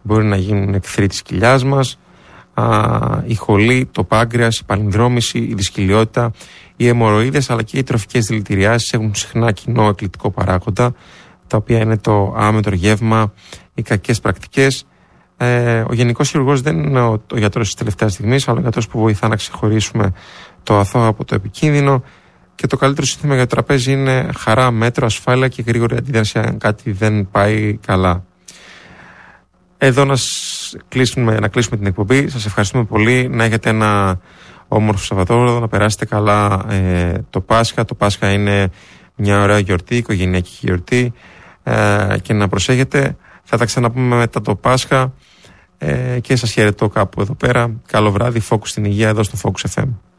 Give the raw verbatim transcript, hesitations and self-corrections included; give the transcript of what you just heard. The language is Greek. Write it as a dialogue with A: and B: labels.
A: μπορεί να γίνουν εχθροί της κοιλιάς μας. Α, η χολή, το πάγκρεας, η παλινδρόμηση, η δυσκολιότητα, οι αιμορροίδες αλλά και οι τροφικές δηλητηριάσεις έχουν συχνά κοινό εκλεκτικό παράγοντα, τα οποία είναι το άμετρο γεύμα, οι κακές πρακτικές. Ε, ο γενικός χειρουργός δεν είναι ο, ο γιατρός της τελευταίας στιγμής, αλλά ο γιατρός που βοηθά να ξεχωρίσουμε το αθώο από το επικίνδυνο. Και το καλύτερο σύνθημα για το τραπέζι είναι χαρά, μέτρο, ασφάλεια και γρήγορη αντίδραση αν κάτι δεν πάει καλά. Εδώ να κλείσουμε, να κλείσουμε την εκπομπή. Σας ευχαριστούμε πολύ. Να έχετε ένα όμορφο Σαββατόβραδο, να περάσετε καλά ε, το Πάσχα. Το Πάσχα είναι μια ωραία γιορτή, οικογενειακή γιορτή, ε, και να προσέχετε. Θα τα ξαναπούμε μετά το Πάσχα ε, και σας χαιρετώ κάπου εδώ πέρα. Καλό βράδυ, Focus στην υγεία εδώ στο Focus εφ εμ.